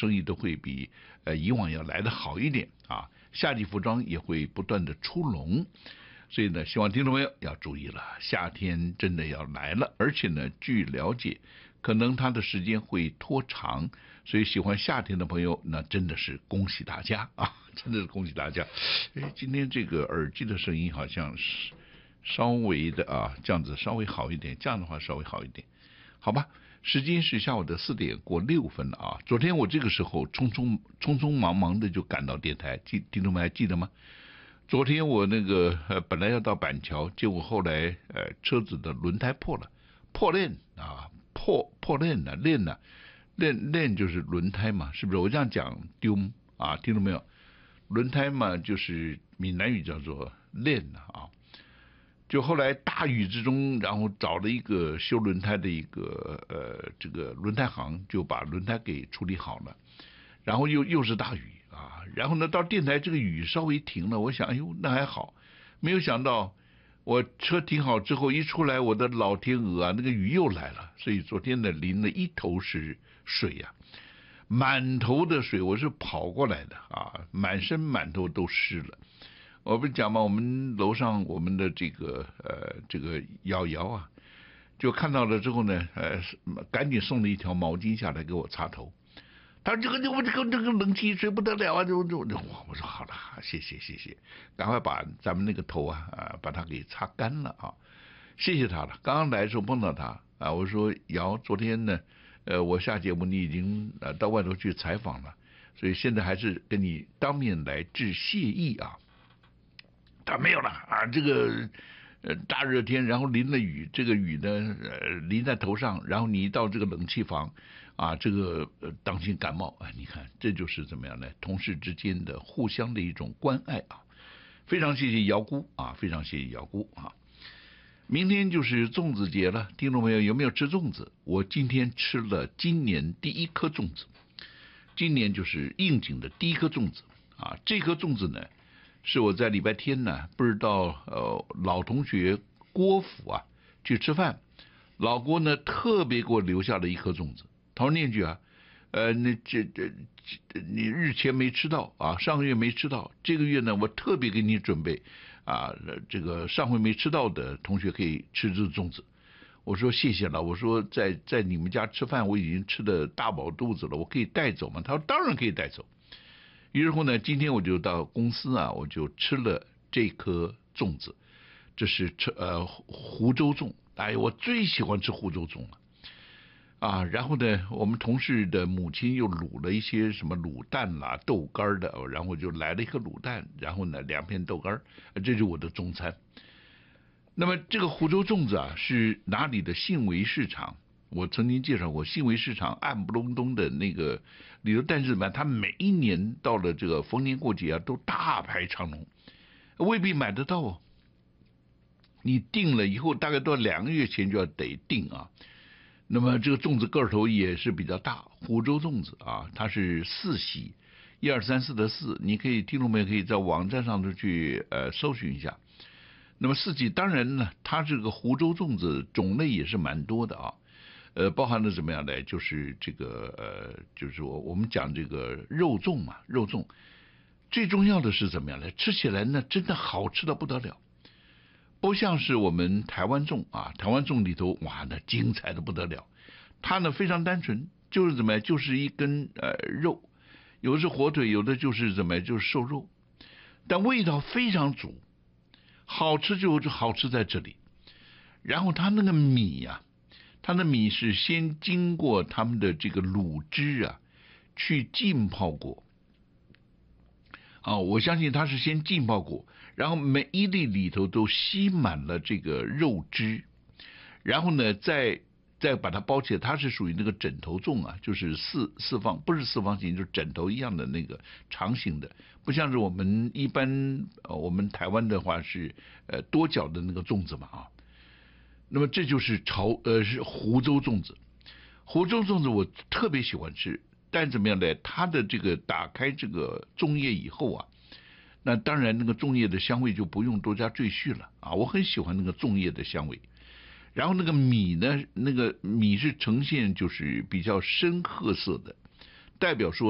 生意都会比以往要来得好一点啊。夏季服装也会不断的出笼，所以呢，希望听众朋友要注意了，夏天真的要来了，而且呢，据了解，可能它的时间会拖长，所以喜欢夏天的朋友，那真的是恭喜大家啊，真的是恭喜大家。今天这个耳机的声音好像是稍微的啊，这样子稍微好一点，这样的话稍微好一点，好吧？时间是下午的4点过6分了啊。昨天我这个时候匆匆忙忙的就赶到电台，听众们还记得吗？昨天我那个本来要到板桥，结果后来车子的轮胎破了，破链啊，破链了，链就是轮胎嘛，是不是？我这样讲丢啊，听到没有？轮胎嘛，就是闽南语叫做链啊。就后来大雨之中，然后找了一个修轮胎的一个这个轮胎行，就把轮胎给处理好了。然后又是大雨啊，然后呢到电台这个雨稍微停了，我想哎呦那还好，没有想到我车停好之后一出来，我的老天鹅啊，那个雨又来了，所以昨天呢淋了一头是水呀，满头的水，我是跑过来的啊，满身满头都湿了。我不是讲嘛，我们楼上我们的这个瑶瑶啊，就看到了之后呢，赶紧送了一条毛巾下来给我擦头。他说这个冷气水不得了啊，我说好了，谢谢，赶快把咱们那个头把它给擦干了啊，谢谢他了。刚刚来的时候碰到他啊，我说瑶，昨天呢，我下节目你已经到外头去采访了，所以现在还是跟你当面来致谢意啊。他没有了啊，这个大热天，然后淋了雨，这个雨呢淋在头上，然后你一到这个冷气房啊，这个当心感冒啊，你看这就是怎么样呢？同事之间的互相的一种关爱啊，非常谢谢姚姑啊，非常谢谢姚姑啊。明天就是粽子节了，听众朋友有没有吃粽子？我今天吃了今年第一颗粽子，今年就是应景的第一颗粽子啊，这颗粽子呢。是我在礼拜天呢，不知道老同学郭府啊去吃饭，老郭呢特别给我留下了一颗粽子，他说念句啊，那你日前没吃到啊，上个月没吃到，这个月呢我特别给你准备啊，这个上回没吃到的同学可以吃这粽子。我说谢谢了，我说在你们家吃饭我已经吃的大饱肚子了，我可以带走吗？他说当然可以带走。于是乎呢，今天我就到公司啊，我就吃了这颗粽子，这是湖州粽，哎，我最喜欢吃湖州粽了啊。然后呢，我们同事的母亲又卤了一些什么卤蛋啦、豆干的，然后就来了一颗卤蛋，然后呢2片豆干，这就是我的中餐。那么这个湖州粽子啊，是哪里的信维市场？我曾经介绍过，信维市场暗不隆咚的那个里头，但是嘛，他每一年到了这个逢年过节啊，都大排长龙，未必买得到哦。你订了以后，大概到2个月前就要得订啊。那么这个粽子个头也是比较大，湖州粽子啊，它是4喜，1、2、3、4的4，你可以听众们可以在网站上头去搜寻一下。那么4喜当然呢，它这个湖州粽子种类也是蛮多的啊。包含了怎么样呢？就是这个就是我们讲这个肉粽嘛，肉粽最重要的是怎么样呢？吃起来呢真的好吃到不得了，不像是我们台湾粽啊，台湾粽里头哇那精彩的不得了，它呢非常单纯，就是怎么样，就是一根肉，有的是火腿，有的就是怎么样，就是瘦肉，但味道非常足，好吃就好吃在这里。然后它那个米呀。它的米是先经过他们的这个卤汁啊，去浸泡过啊，我相信它是先浸泡过，然后每一粒里头都吸满了这个肉汁，然后呢再把它包起来，它是属于那个枕头粽啊，就是四方，不是四方形，就是枕头一样的那个长形的，不像是我们一般我们台湾的话是多角的那个粽子嘛啊。那么这就是是湖州粽子，湖州粽子我特别喜欢吃，但怎么样呢？它的这个打开这个粽叶以后啊，那当然那个粽叶的香味就不用多加赘叙了啊，我很喜欢那个粽叶的香味。然后那个米呢，那个米是呈现就是比较深褐色的，代表说